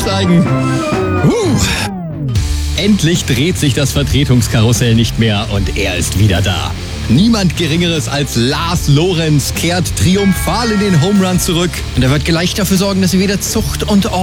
aussteigen. Endlich dreht sich das Vertretungskarussell nicht mehr und er ist wieder da. Niemand Geringeres als Lars Lorenz kehrt triumphal in den Home Run zurück. Und er wird gleich dafür sorgen, dass wir wieder Zucht und